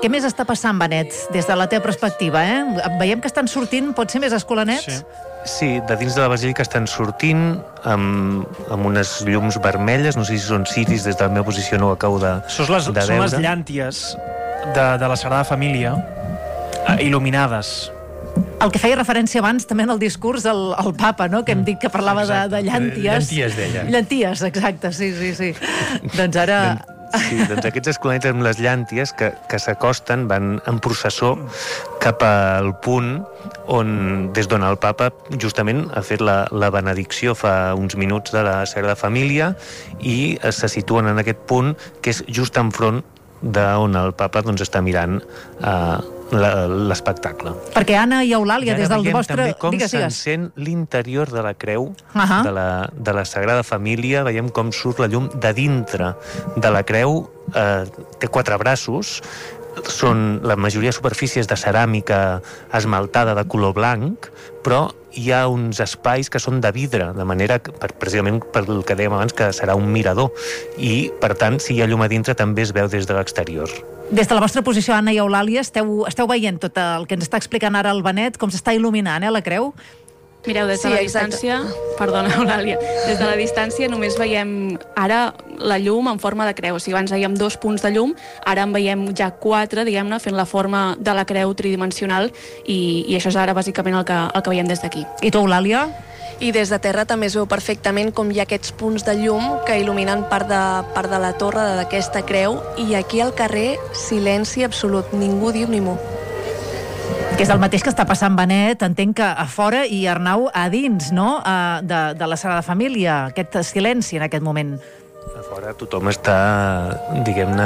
Què més està passant, Benet, des de la teva perspectiva? Veiem que estan sortint, pot ser més escolanets? Sí, de dins de la basílica estan sortint amb unes llums vermelles, no sé si són ciris, des de la meva posició no ho acabo de veure. Són les llànties de la Sagrada Família il·luminades. El que feia referència abans també en el discurs al papa, no? Que hem dit que parlava de llànties. Llenties, deia. Llenties, exacte, sí. Doncs ara... Sí, doncs aquests escolanets amb les llànties que s'acosten, van en processó cap al punt des d'on el papa justament ha fet la benedicció fa uns minuts de la Sagrada Família i se situen en aquest punt que és just enfront d'on el papa està mirant l'espectacle. Perquè Anna i Eulàlia, des del vostre... També com s'encén l'interior de la creu de la Sagrada Família. Veiem com surt la llum de dintre de la creu. Té 4 braços. La majoria de superfícies de ceràmica esmaltada de color blanc, però hi ha uns espais que són de vidre, de manera que, precisament per el que dèiem abans, que serà un mirador. I, per tant, si hi ha llum a dintre, també es veu des de l'exterior. Des de la vostra posició, Anna i Eulàlia, esteu veient tot el que ens està explicant ara el Benet, com s'està il·luminant, la creu? Mireu, des de la distància... Perdona, Eulàlia. Des de la distància només veiem ara la llum en forma de creu. O sigui, abans veiem 2 punts de llum, ara en veiem ja 4, diguem-ne, fent la forma de la creu tridimensional, i això és ara bàsicament el que veiem des d'aquí. I tu, Eulàlia? I des de terra també es veu perfectament com hi ha aquests punts de llum que il·luminen part de la torre d'aquesta creu, i aquí al carrer silenci absolut, ningú diu ni mu. Que és el mateix que està passant, Benet, entenc que a fora i Arnau a dins, no?, de la Sagrada Família, aquest silenci en aquest moment. A fora tothom està, diguem-ne,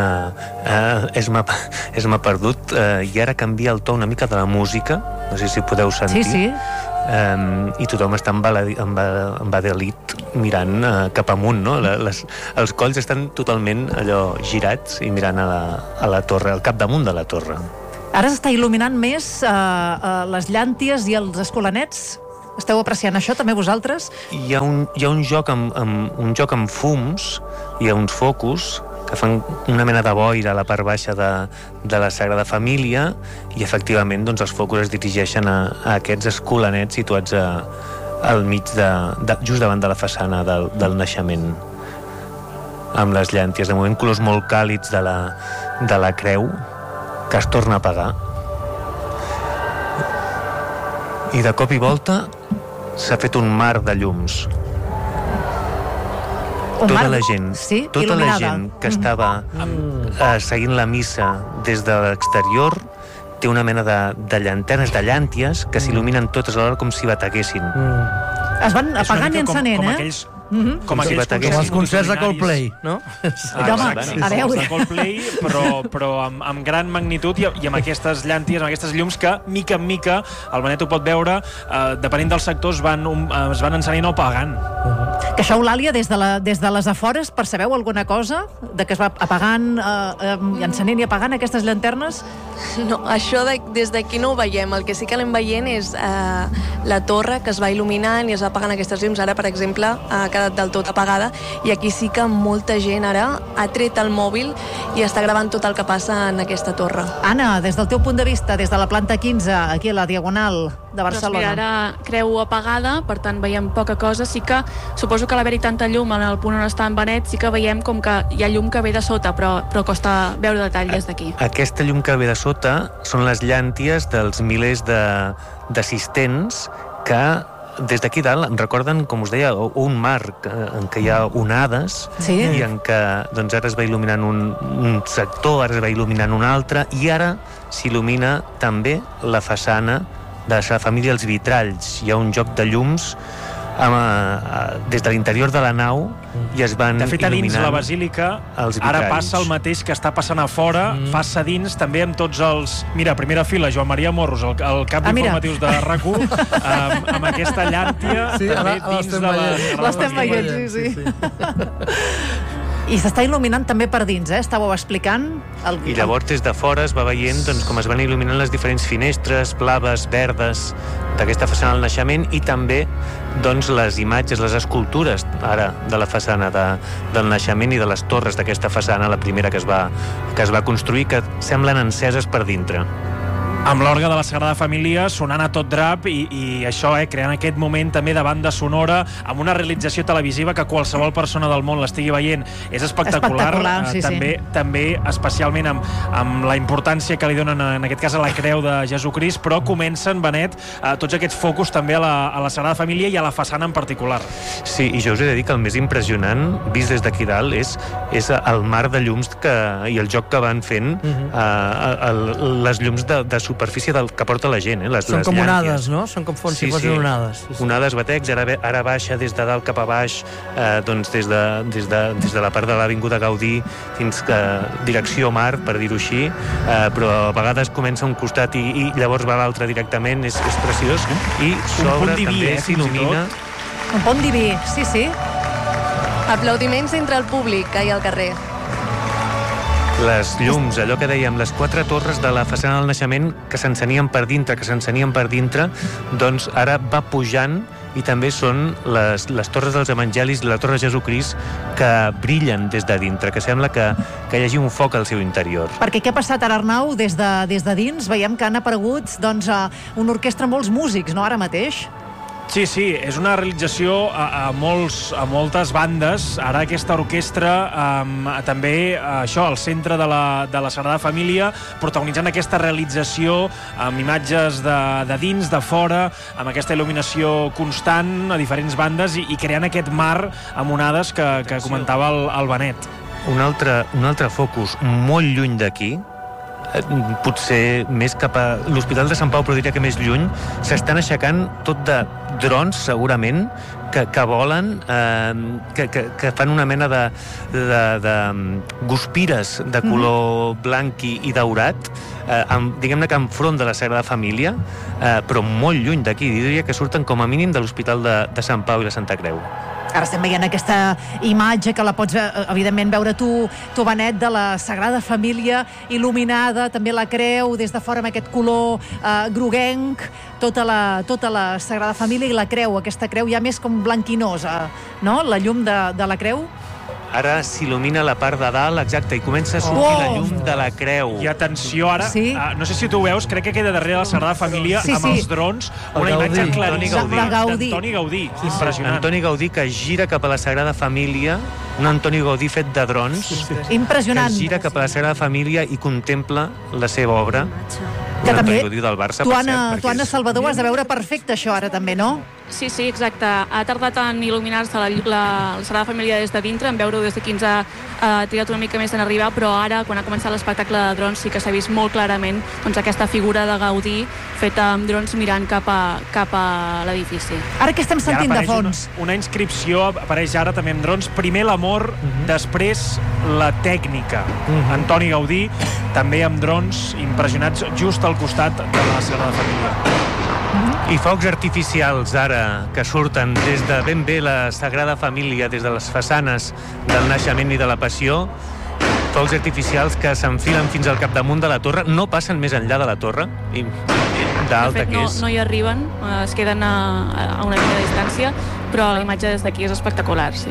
és-me perdut, i ara canvia el to una mica de la música, no sé si podeu sentir. Sí. I tothom està embadalit mirant cap amunt, no? Els colls estan totalment allò girats i mirant a la torre, al capdamunt de la torre. Ara s'està il·luminant més les llànties i els escolanets? Esteu apreciant això també vosaltres? Hi ha un joc amb fums, hi ha uns focus que fan una mena de boira a la part baixa de la Sagrada Família, i efectivament els focus es dirigeixen a aquests escolanets situats al mig just davant de la façana del naixement, amb les llànties, de moment colors molt càlids de la creu, que es torna a apagar, i de cop i volta s'ha fet un mar de llums. Tota la gent que estava seguint la missa des de l'exterior té una mena de llanternes, de llànties, que s'il·luminen totes alhora com si bateguessin. Es van apagant i encenent, Com els concerts de Coldplay, no? A veure. De Coldplay, però amb gran magnitud i amb aquestes llànties, amb aquestes llums que, mica en mica, el Benet ho pot veure, depenent dels sectors, es van encenent o apagant. Que això, Eulàlia, des de les afores, percebeu alguna cosa? De que es va apagant, i encenent i apagant aquestes llanternes? No, això des d'aquí no ho veiem. El que sí que anem veient és la torre que es va il·luminant i es va apagant aquestes llums. Ara, per exemple, ha quedat del tot apagada, i aquí sí que molta gent ara ha tret el mòbil i està gravant tot el que passa en aquesta torre. Anna, des del teu punt de vista, des de la planta 15, aquí a la Diagonal de Barcelona. Doncs mira, ara creu apagada, per tant veiem poca cosa. Sí que suposo que a l'haver-hi tanta llum en el punt on està en Benet, sí que veiem com que hi ha llum que ve de sota, però costa veure detall des d'aquí. Aquesta llum que ve de sota són les llànties dels milers d'assistents que des d'aquí dalt em recorden, com us deia, un mar en què hi ha onades, i en què ara es va il·luminant un sector, ara es va il·luminant un altre, i ara s'il·lumina també la façana de la Sagrada Família, els vitralls. Hi ha un joc de llums des de l'interior de la nau i es van il·luminant. De fet, a dins la basílica ara passa el mateix que està passant a fora, passa dins també amb tots els... Mira, primera fila, Joan Maria Morros, el cap d'informatius de RAC1, amb aquesta llàntia també dins de la... L'estem veient, sí. I s'està il·luminant també per dins, estàveu explicant? I llavors des de fora es va veient com es van il·luminant les diferents finestres blaves, verdes d'aquesta façana del naixement i també les imatges, les escultures ara de la façana del naixement i de les torres d'aquesta façana, la primera que es va construir, que semblen enceses per dintre. Amb l'orgue de la Sagrada Família sonant a tot drap i això, creant aquest moment també de banda sonora amb una realització televisiva que qualsevol persona del món l'estigui veient. És espectacular, sí, també especialment amb la importància que li donen en aquest cas a la creu de Jesucrist, però comencen, Benet, tots aquests focus també a la Sagrada Família i a la façana en particular. Sí, i jo us he de dir que el més impressionant, vist des d'aquí dalt, és el mar de llums i el joc que van fent les llums de superfície que porta la gent, Són com onades, no? Són com si fossin onades. Onades batecs, ara baixa des de dalt cap a baix, des de la part de l'Avinguda Gaudí fins a direcció mar, per dir-ho així, però a vegades comença un costat i llavors va a l'altre directament, és preciós, i sobre també s'il·lumina. Un pont diví, sí. Aplaudiments entre el públic que hi ha al carrer. Les llums, allò que dèiem, les 4 torres de la façana del naixement que s'encenien per dintre, doncs ara va pujant i també són les torres dels evangelis i la torre de Jesucrist que brillen des de dintre, que sembla que hi hagi un foc al seu interior. Perquè què ha passat ara, Arnau? Des de dins veiem que han aparegut una orquestra amb molts músics, no, ara mateix? Sí, és una realització a moltes bandes. Ara aquesta orquestra també al centre de la Sagrada Família, protagonitzant aquesta realització amb imatges de dins, de fora, amb aquesta il·luminació constant a diferents bandes i creant aquest mar amb onades que comentava el Benet. Un altre focus molt lluny d'aquí, potser més cap a l'Hospital de Sant Pau, però diria que més lluny, s'estan aixecant tot de drons, segurament, que volen, que fan una mena de guspires de color blanc i daurat, diguem-ne que enfront de la Sagrada Família, però molt lluny d'aquí. Diria que surten com a mínim de l'Hospital de Sant Pau i la Santa Creu. Ara estem veient aquesta imatge que la pots, evidentment, veure tu, Benet, de la Sagrada Família il·luminada, també la creu, des de fora amb aquest color groguenc, tota la Sagrada Família i la creu, aquesta creu ja més com blanquinosa, no? La llum de la creu. Ara s'il·lumina la part de dalt, exacte, i comença a sortir la llum de la creu. I atenció, ara, no sé si tu veus, crec que queda darrere la Sagrada Família amb els drons, una imatge claríssima d'Antoni Gaudí. Impressionant. Antoni Gaudí que gira cap a la Sagrada Família, un Antoni Gaudí fet de drons, impressionant, que gira cap a la Sagrada Família i contempla la seva obra. Que també, del Barça, tu, Anna Salvador, has de veure perfecte això ara també, no? Sí, exacte. Ha tardat en il·luminar-se la Sagrada Família des de dintre, en veure-ho des d'aquí ens ha trigat una mica més en arribar, però ara, quan ha començat l'espectacle de drons, sí que s'ha vist molt clarament aquesta figura de Gaudí feta amb drons mirant cap a l'edifici. Ara què estem sentint de fons? Una inscripció apareix ara també amb drons. Primer l'amor, després la tècnica. Antoni Gaudí, també amb drons impressionats just al costat de la Sagrada Família. I focs artificials ara que surten des de ben bé la Sagrada Família, des de les façanes del naixement i de la passió, focs artificials que s'enfilen fins al capdamunt de la torre, no passen més enllà de la torre, d'alta que és. No hi arriben, es queden a una mica de distància, però la imatge des d'aquí és espectacular, sí.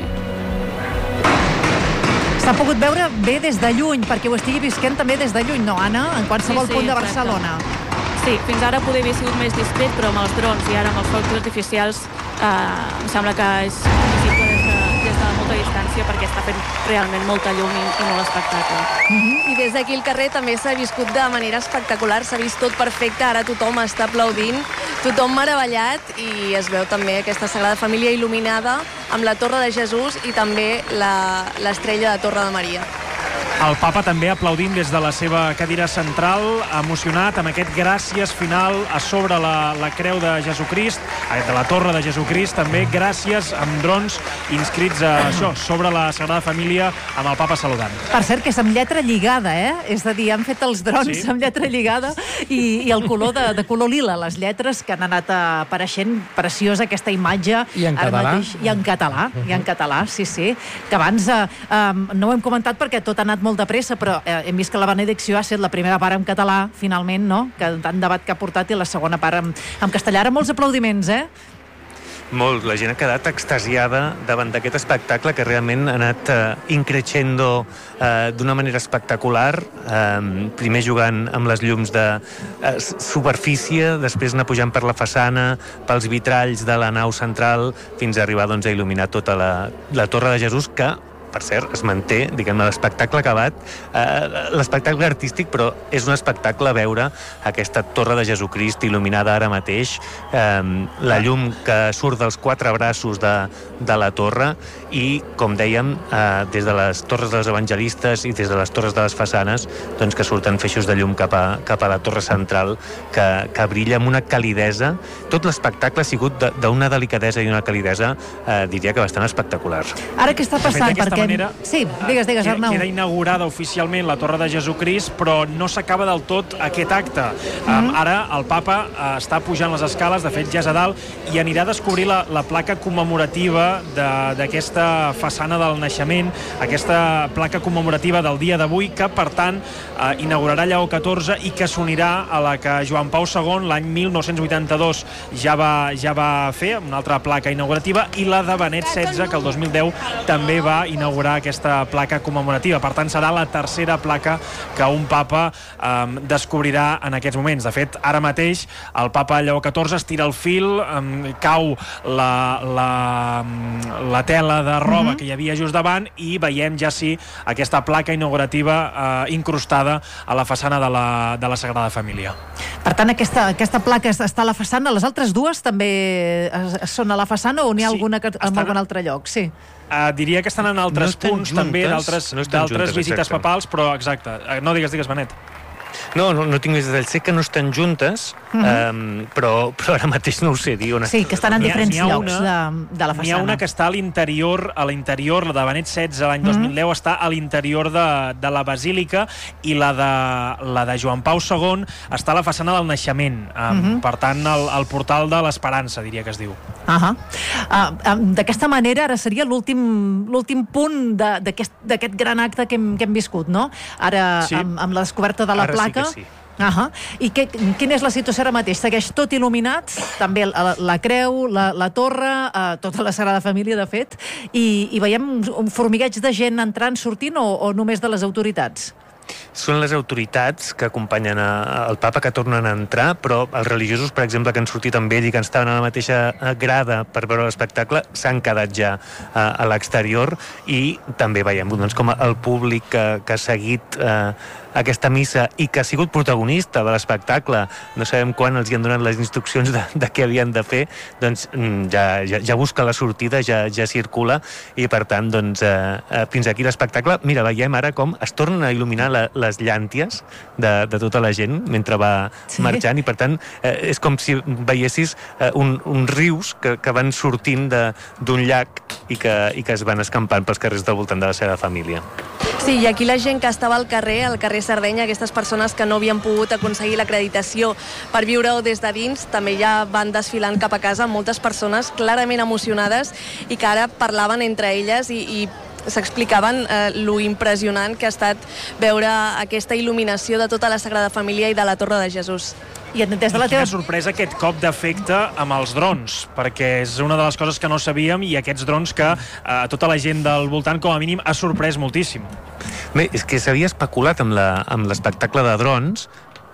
S'ha pogut veure bé des de lluny, perquè ho estigui visquent també des de lluny, no, Anna? En qualsevol punt de Barcelona. Sí, fins ara poder haver sigut més discret, però amb els drons i ara amb els focs artificials em sembla que és visible des de molta distància perquè està fent realment molta llum i molt espectacle. I des d'aquí al carrer també s'ha viscut de manera espectacular, s'ha vist tot perfecte, ara tothom està aplaudint, tothom meravellat i es veu també aquesta Sagrada Família il·luminada amb la Torre de Jesús i també l'estrella de Torre de Maria. El papa també aplaudint des de la seva cadira central, emocionat amb aquest gràcies final a sobre la creu de Jesucrist, de la torre de Jesucrist, també gràcies amb drons inscrits sobre la Sagrada Família, amb el papa saludant. Per cert, que és amb lletra lligada, És a dir, han fet els drons amb lletra lligada i el color de color lila, les lletres que han anat apareixent, preciosa aquesta imatge. I en català. I en català, sí. Que abans no ho hem comentat perquè tot ha anat molt de pressa, però hem vist que la benedicció ha estat la primera part en català, finalment, no? Que tant debat que ha portat, i la segona part en castellà. Ara molts aplaudiments, Molt, la gent ha quedat extasiada davant d'aquest espectacle que realment ha anat increixendo d'una manera espectacular, primer jugant amb les llums de superfície, després anar pujant per la façana, pels vitralls de la nau central, fins a arribar a il·luminar tota la Torre de Jesús, que per cert, es manté, diguem-ne, l'espectacle acabat, l'espectacle artístic, però és un espectacle veure aquesta Torre de Jesucrist il·luminada ara mateix, la llum que surt dels 4 braços de la torre, i, com dèiem, des de les torres dels evangelistes i des de les torres de les façanes, doncs que surten feixos de llum cap a la torre central, que brilla amb una calidesa. Tot l'espectacle ha sigut d'una delicadesa i una calidesa, diria que bastant espectacular. Ara què està passant? Perquè sí, digues, Arnau. Queda inaugurada oficialment la Torre de Jesucrist, però no s'acaba del tot aquest acte. Ara el papa està pujant les escales, de fet ja és a dalt, i anirà a descobrir la placa commemorativa d'aquesta façana del naixement, aquesta placa commemorativa del dia d'avui, que per tant inaugurarà Lleó XIV i que s'unirà a la que Joan Pau II l'any 1982 ja va fer, una altra placa inaugurativa, i la de Benet XVI, que el 2010 també va inaugurar aquesta placa commemorativa. Per tant, serà la tercera placa que un papa descobrirà en aquests moments. De fet, ara mateix el papa Lleó XIV estira el fil, cau la tela de roba que hi havia just davant, i veiem ja aquesta placa inaugurativa incrustada a la façana de la Sagrada Família. Per tant, aquesta placa està a la façana. Les altres dues també són a la façana, o n'hi ha alguna en algun altre lloc? Sí. Diria que estan en altres punts també d'altres visites papals, però exacte. No, digues, Benet. No tinc més detalls. Sé que no estan juntes, però ara mateix no ho sé dir. Sí, que estan en diferents llocs de la façana. N'hi ha una que està a l'interior, la de Benet XVI l'any 2010 està a l'interior de la Basílica, i la de Joan Pau II està a la façana del naixement, per tant el portal de l'Esperança, diria que es diu. D'aquesta manera ara seria l'últim punt d'aquest gran acte que hem viscut, no? Ara, amb la descoberta de la placa. Ara sí que sí. I quina és la situació ara mateix? Segueix tot il·luminat? També la creu, la torre, tota la Sagrada Família, de fet, i veiem un formigueig de gent entrant, sortint, o només de les autoritats? Són les autoritats que acompanyen el papa que tornen a entrar, però els religiosos, per exemple, que han sortit amb ell i que estaven a la mateixa grada per veure l'espectacle, s'han quedat ja a l'exterior, i també veiem com el públic que ha seguit aquesta missa i que ha sigut protagonista de l'espectacle, no sabem quan els hi han donat les instruccions de què havien de fer, doncs ja busca la sortida, ja circula, i per tant, doncs, fins aquí l'espectacle. Mira, veiem ara com es tornen a il·luminar les llànties de tota la gent mentre va marxant, i per tant és com si veiessis uns rius que van sortint d'un llac i que es van escampant pels carrers del voltant de la Sagrada Família. Sí, i aquí la gent que estava al carrer Sardenya, aquestes persones que no havien pogut aconseguir l'acreditació per viure-ho des de dins, també ja van desfilant cap a casa, moltes persones clarament emocionades, i que ara parlaven entre elles i s'explicaven lo impressionant que ha estat veure aquesta il·luminació de tota la Sagrada Família i de la Torre de Jesús. I quina sorpresa aquest cop d'efecte amb els drons, perquè és una de les coses que no sabíem, i aquests drons que tota la gent del voltant, com a mínim, ha sorprès moltíssim. Bé, és que s'havia especulat amb l'espectacle de drons,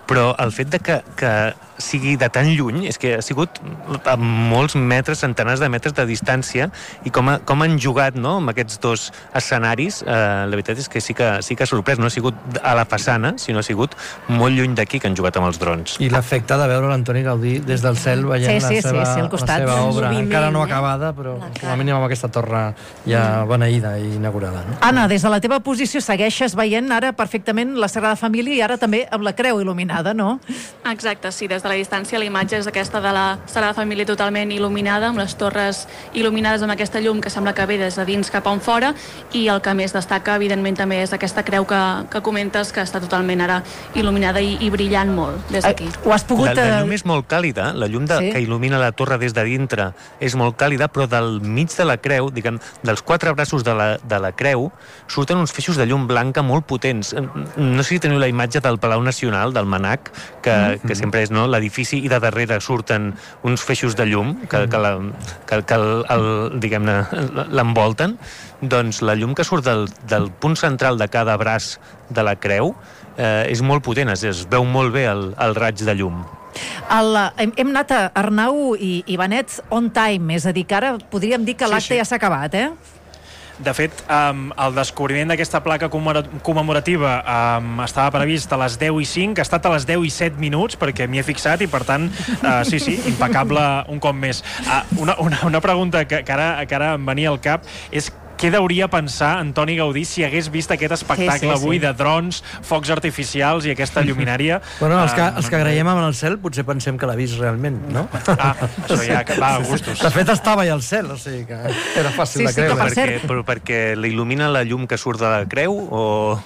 però el fet de que sigui de tan lluny, és que ha sigut a molts metres, centenars de metres de distància, i com han jugat, no?, amb aquests dos escenaris, la veritat és que sí que ha sorprès. No ha sigut a la façana, sinó ha sigut molt lluny d'aquí que han jugat amb els drons. I l'efecte de veure l'Antoni Gaudí des del cel veient la seva obra, encara no acabada, però com a mínim amb aquesta torre ja beneïda i inaugurada. No? Anna, des de la teva posició segueixes veient ara perfectament la Sagrada Família i ara també amb la creu il·luminada, no? Exacte, sí, des de la distància la imatge és aquesta de la Sagrada Família totalment il·luminada, amb les torres il·luminades amb aquesta llum que sembla que ve des de dins cap a on fora, i el que més destaca, evidentment, també és aquesta creu que comentes, que està totalment ara il·luminada i brillant molt des d'aquí. Ho has pogut... La llum és molt càlida, la llum que il·lumina la torre des de dintre és molt càlida, però del mig de la creu, diguem, dels 4 braços de la creu, surten uns feixos de llum blanca molt potents. No sé si teniu la imatge del Palau Nacional, del MNAC, que sempre és, no?, l'edifici, i de darrere surten uns feixos de llum que diguem-ne, l'envolten. Doncs la llum que surt del punt central de cada braç de la creu és molt potent, es veu molt bé el raig de llum. Hem anat a Arnau i Benet on time, és a dir, que ara podríem dir que l'acte ja s'ha acabat, eh? De fet, el descobriment d'aquesta placa commemorativa estava previst a les 10:05, ha estat a les 10:07, perquè m'hi he fixat, i per tant, sí, impecable un cop més. Una pregunta que ara em venia al cap és: què hauria pensar Antoni Gaudí si hagués vist aquest espectacle avui de drons, focs artificials i aquesta lluminària? Bueno, els que creiem en el cel potser pensem que l'ha vist realment, no? Això ja va a gustos. De fet, estava ja al cel, o sigui que era fàcil de creure. Però perquè l'il·lumina la llum que surt de la creu, o...?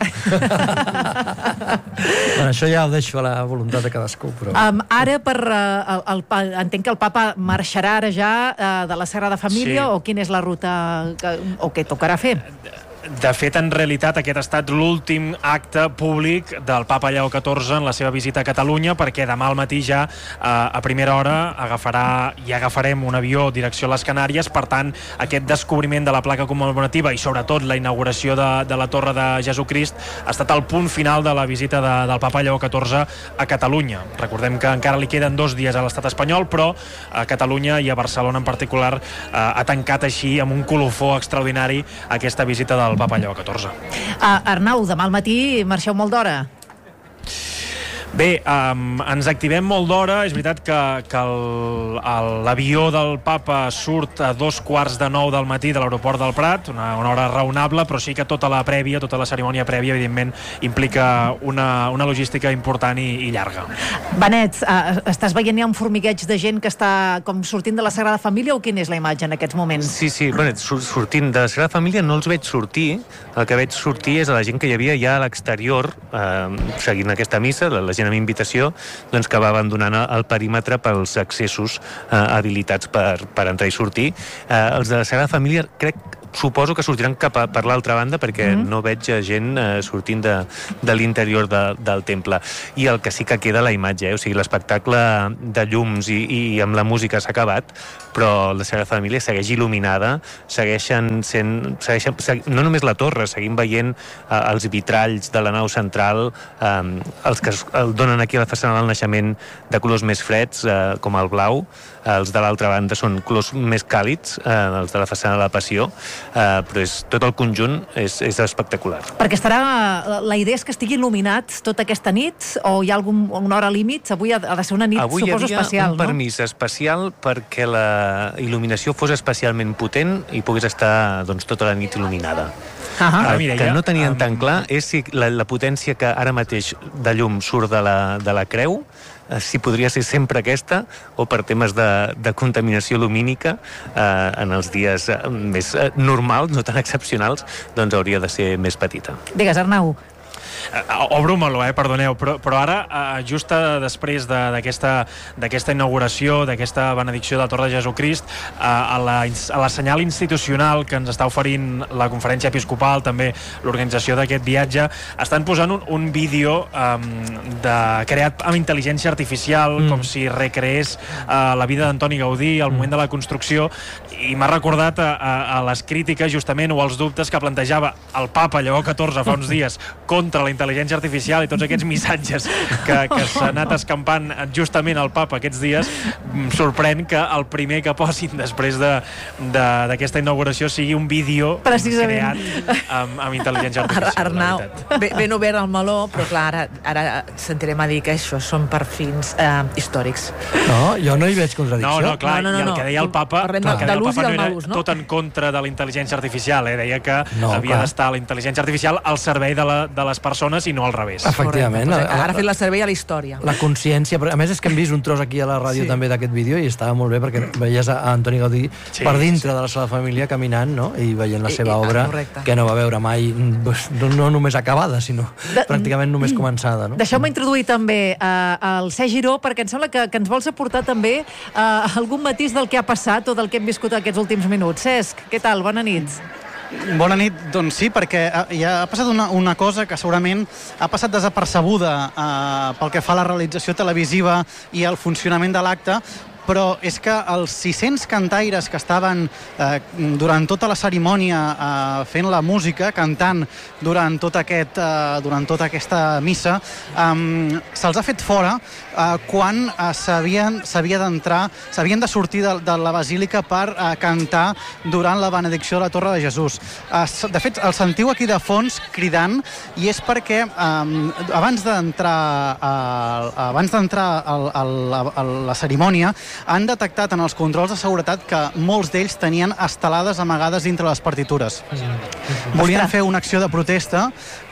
Bueno, això ja ho deixo a la voluntat de cadascú, però... Ara, entenc que el papa marxarà ara ja de la Sagrada Família, o quina és la ruta o què tocarà fer? De fet, en realitat, aquest ha estat l'últim acte públic del papa Lleó XIV en la seva visita a Catalunya, perquè demà al matí ja, a primera hora, agafarem un avió direcció a les Canàries. Per tant, aquest descobriment de la placa commemorativa i, sobretot, la inauguració de la Torre de Jesucrist ha estat el punt final de la visita del papa Lleó XIV a Catalunya. Recordem que encara li queden 2 dies a l'estat espanyol, però a Catalunya i a Barcelona en particular ha tancat així amb un colofó extraordinari aquesta visita del papa Lleó XIV. Arnau, demà al matí marxeu molt d'hora. Bé, ens activem molt d'hora. És veritat que l'avió del papa surt a 8:45 del matí de l'aeroport del Prat, una hora raonable, però sí que tota la cerimònia prèvia, evidentment, implica una logística important i llarga. Benet, estàs veient ja un formigueig de gent que està com sortint de la Sagrada Família, o quina és la imatge en aquests moments? Sí, Benet, sortint de la Sagrada Família no els veig sortir. El que veig sortir és a la gent que hi havia ja a l'exterior, seguint aquesta missa, la gent amb invitació, doncs, que va abandonant el perímetre pels accessos habilitats per entrar i sortir. Els de la Sagrada Família suposo que sortiran cap per l'altra banda, perquè no veig gent sortint de l'interior del temple. I el que sí que queda la imatge, o sigui, l'espectacle de llums i amb la música s'ha acabat, però la Sagrada Família segueix il·luminada, segueixen no només la torre, seguim veient els vitralls de la nau central, els que donen aquí a la façana del naixement de colors més freds, com el blau. Els de l'altra banda són colors més càlids, els de la façana de la Passió, però tot el conjunt és espectacular. Perquè la idea és que estigui il·luminat tota aquesta nit, o hi ha alguna hora límit? Avui ha de ser una nit, suposo, especial, no? Avui hi havia un permís especial perquè la il·luminació fos especialment potent i pogués estar tota la nit il·luminada. El que no tenien tan clar és si la potència que ara mateix de llum surt de la creu, si podria ser sempre aquesta, o per temes de contaminació lumínica en els dies més normals, no tan excepcionals, doncs hauria de ser més petita. Digues, Arnau. Obro un meló, perdoneu, però ara, just després d'aquesta inauguració, d'aquesta benedicció de la Torre de Jesucrist, a la senyal institucional que ens està oferint la Conferència Episcopal, també l'organització d'aquest viatge, estan posant un vídeo creat amb intel·ligència artificial, com si recreés la vida d'Antoni Gaudí, el moment de la construcció, i m'ha recordat a les crítiques, justament, o als dubtes que plantejava el papa Lleó XIV fa uns dies contra la intel·ligència artificial i tots aquests missatges que s'ha anat escampant justament al papa aquests dies, sorprèn que el primer que posin després d'aquesta inauguració sigui un vídeo creat amb intel·ligència artificial. Arnau, ben obert al meló, però clar, ara sentirem a dir que això són per fins històrics. No, jo no hi veig contradicció. No, clar, i el que deia el papa no era tot en contra de la intel·ligència artificial, deia que havia d'estar la intel·ligència artificial al servei de les persones i no al revés. Efectivament. Ara ha fet el servei a la història. La consciència, a més és que hem vist un tros aquí a la ràdio també d'aquest vídeo i estava molt bé perquè veies a Antoni Gaudí per dintre de la seva família caminant, no? I veient la seva obra, que no va veure mai, no només acabada, sinó pràcticament només començada. Deixeu-me introduir també el Cesc Giró, perquè em sembla que ens vols aportar també algun matís del que ha passat o del que hem viscut aquests últims minuts. Cesc, què tal? Bona nit. Bona nit, doncs sí, perquè ja ha passat una cosa que segurament ha passat desapercebuda pel que fa a la realització televisiva i al funcionament de l'acte, però és que els 600 cantaires que estaven durant tota la cerimònia fent la música, cantant durant tota aquesta missa, se'ls ha fet fora quan s'havien de sortir de la basílica per cantar durant la benedicció de la Torre de Jesús. De fet, el sentiu aquí de fons cridant, i és perquè abans d'entrar a la cerimònia han detectat en els controls de seguretat que molts d'ells tenien estelades amagades dintre les partitures. Volien fer una acció de protesta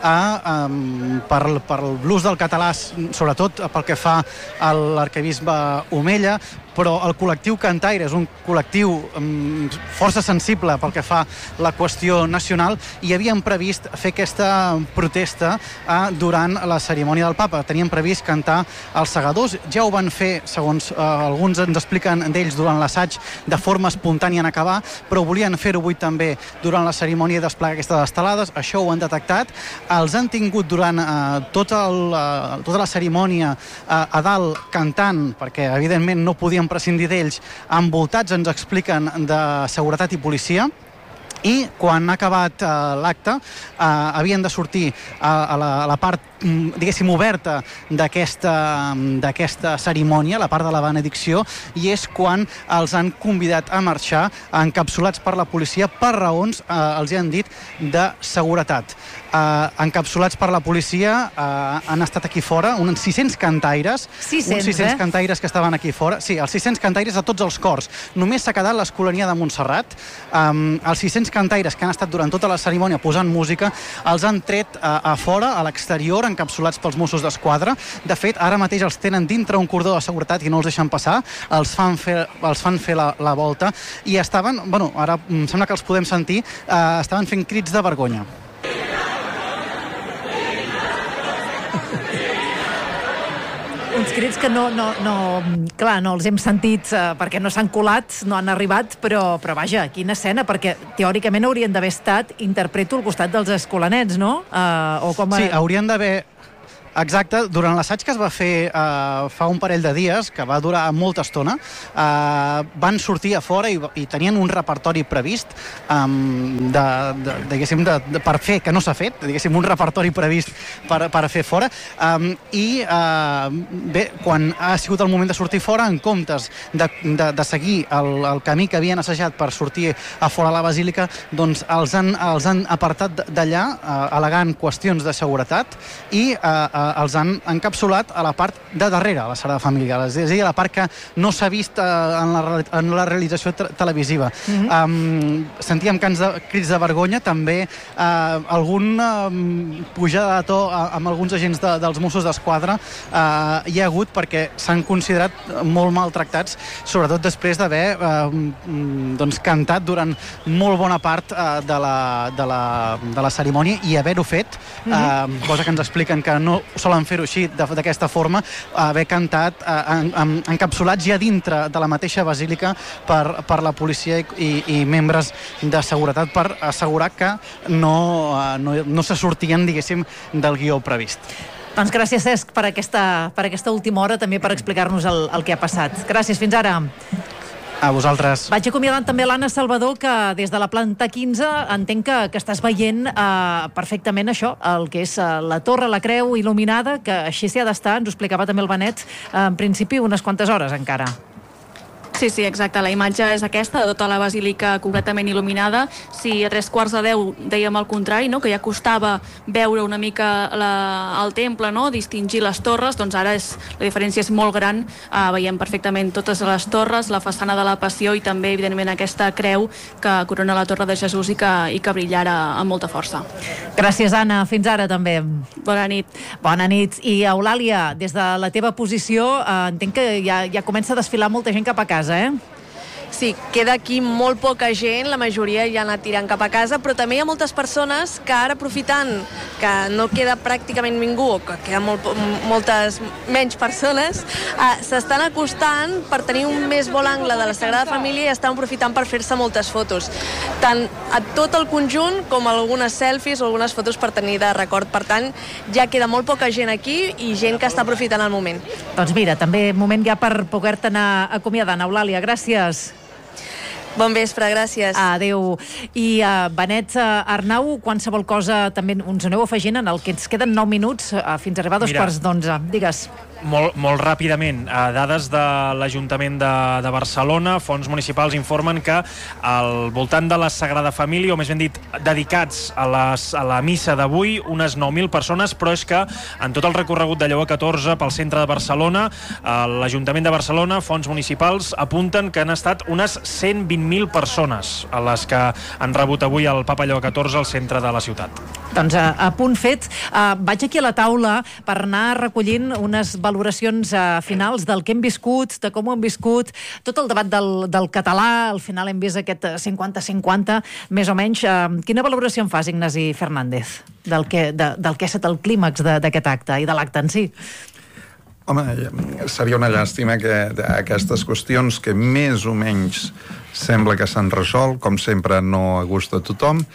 per l'ús del català, sobretot pel que fa a l'arquebisbe Omella, però el col·lectiu Cantaire és un col·lectiu força sensible pel que fa a la qüestió nacional i havien previst fer aquesta protesta durant la cerimònia del papa. Tenien previst cantar els segadors, ja ho van fer, segons alguns ens expliquen d'ells, durant l'assaig de forma espontània en acabar, però volien fer-ho avui també durant la cerimònia i desplegar aquestes estelades. Això ho han detectat. Els han tingut durant tota la cerimònia a dalt cantant, perquè evidentment no podien prescindir d'ells, envoltats, ens expliquen, de seguretat i policia, i quan ha acabat l'acte havien de sortir a la part, diguéssim, oberta d'aquesta cerimònia, la part de la benedicció, i és quan els han convidat a marxar encapsulats per la policia per raons, els hi han dit, de seguretat. Encapsulats per la policia han estat aquí fora uns 600 cantaires, uns 600 cantaires que estaven aquí fora, sí, els 600 cantaires de tots els cors. Només s'ha quedat l'Escolania de Montserrat. Els 600 cantaires que han estat durant tota la cerimònia posant música els han tret a fora, a l'exterior, encapsulats pels Mossos d'Esquadra. De fet, ara mateix els tenen dintre un cordó de seguretat i no els deixen passar, els fan fer la volta, i estaven, ara em sembla que els podem sentir, estaven fent crits de vergonya. Uns crits que no els hem sentit perquè no s'han colat, no han arribat, però vaja, quina escena, perquè teòricament haurien d'haver estat, interpreto, al costat dels escolanets, no? Sí, haurien d'haver... Exacte, durant l'assaig que es va fer fa un parell de dies, que va durar molta estona, van sortir a fora i tenien un repertori previst per fer, que no s'ha fet, diguéssim, un repertori previst per fer fora, i bé, quan ha sigut el moment de sortir fora, en comptes de seguir el camí que havien assajat per sortir a fora a la basílica, doncs els han apartat d'allà, al·legant qüestions de seguretat, i els han encapsulat a la part de darrere, a la Sagrada Família, és a dir, a la part que no s'ha vist en la realització televisiva. Sentíem crits de vergonya, també algun pujada de to amb alguns agents dels Mossos d'Esquadra hi ha hagut, perquè s'han considerat molt maltractats, sobretot després d'haver cantat durant molt bona part de la cerimònia i haver-ho fet, cosa que ens expliquen que no solen fer-ho així, d'aquesta forma, haver cantat encapsulats ja dintre de la mateixa basílica per la policia i membres de seguretat, per assegurar que no se sortien, diguéssim, del guió previst. Doncs gràcies, Cesc, per aquesta última hora, també per explicar-nos el que ha passat. Gràcies, fins ara. A vosaltres. Vaig acomiadant també l'Anna Salvador, que des de la planta 15 entenc que estàs veient perfectament això, el que és la torre, la creu il·luminada, que així s'hi ha d'estar, ens ho explicava també el Benet, en principi unes quantes hores encara. Sí, exacte. La imatge és aquesta, de tota la basílica completament il·luminada. Si a 3:15 dèiem el contrari, no? Que ja costava veure una mica el temple, no? Distingir les torres, doncs ara la diferència és molt gran. Veiem perfectament totes les torres, la façana de la Passió i també, evidentment, aquesta creu que corona la Torre de Jesús i que brillarà amb molta força. Gràcies, Anna. Fins ara, també. Bona nit. Bona nit. I, Eulàlia, des de la teva posició, entenc que ja comença a desfilar molta gent cap a casa, Sí, queda aquí molt poca gent, la majoria ja ha anat tirant cap a casa, però també hi ha moltes persones que ara, aprofitant que no queda pràcticament ningú, o que queden moltes menys persones, s'estan acostant per tenir un més bon angle de la Sagrada Família i estan aprofitant per fer-se moltes fotos. Tant a tot el conjunt com algunes selfies o algunes fotos per tenir de record. Per tant, ja queda molt poca gent aquí i gent que està aprofitant el moment. Doncs mira, també moment ja per poder-te anar acomiadant. Eulàlia, gràcies. Bon vespre, gràcies. Adéu. I Benet, Arnau, qualsevol cosa també ens aneu afegint en el que ens queden 9 minuts fins a arribar a 11:15. Digues. Molt ràpidament, dades de l'Ajuntament de Barcelona, fons municipals informen que al voltant de la Sagrada Família, o més ben dit, dedicats a la missa d'avui, unes 9.000 persones, però és que en tot el recorregut de Lleó 14 pel centre de Barcelona, l'Ajuntament de Barcelona, fons municipals, apunten que han estat unes 120.000 persones a les que han rebut avui el Papa Lleó 14 al centre de la ciutat. Doncs a punt fet, vaig aquí a la taula per anar recollint unes valoracions finals del que hem viscut, de com ho hem viscut, tot el debat del català, al final hem vist aquest 50-50, més o menys. Quina valoració en fas, Ignasi Fernández, del que ha estat el clímax d'aquest acte i de l'acte en si? Home, seria una llàstima que aquestes qüestions que més o menys sembla que s'han resolt, com sempre no a gust de tothom,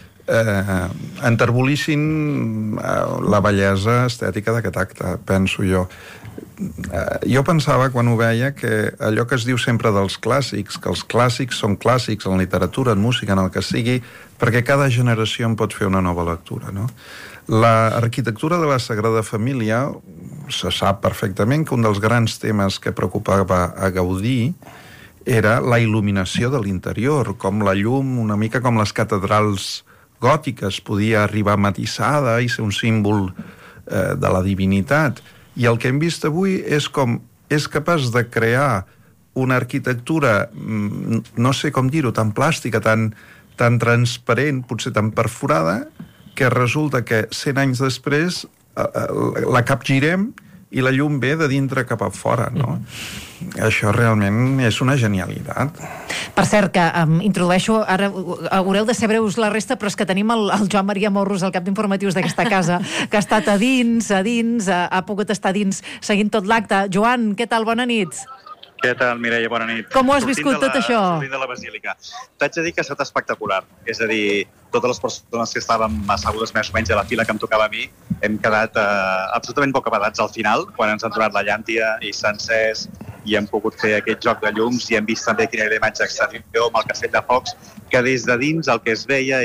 enterbolissin la bellesa estètica d'aquest acte, penso jo. Jo pensava, quan ho veia, que allò que es diu sempre dels clàssics, que els clàssics són clàssics en literatura, en música, en el que sigui, perquè cada generació en pot fer una nova lectura, no? L'arquitectura de la Sagrada Família, se sap perfectament que un dels grans temes que preocupava a Gaudí era la il·luminació de l'interior, com la llum, una mica com les catedrals gòtiques, podia arribar matissada i ser un símbol de la divinitat. I el que hem vist avui és com és capaç de crear una arquitectura, no sé com dir-ho, tan plàstica, tan transparent, potser tan perforada, que resulta que 100 anys després la capgirem i la llum ve de dintre cap a fora, no? Això realment és una genialitat. Per cert, que introdueixo, ara haureu de ser breus la resta, però és que tenim el Joan Maria Morros, el cap d'informatius d'aquesta casa, que ha estat a dins, ha pogut estar a dins seguint tot l'acte. Joan, què tal? Bona nit. Què tal, Mireia? Bona nit. Com ho has viscut tot això? Sortint de la Basílica. T'haig de dir que ha estat espectacular. És a dir, totes les persones que estàvem assegudes més o menys a la fila que em tocava a mi hem quedat absolutament bocabadats al final, quan ens han donat la llàntia i s'ha encès i hem pogut fer aquest joc de llums i hem vist també quina era la imatge exterior amb el castell de focs, que des de dins el que es veia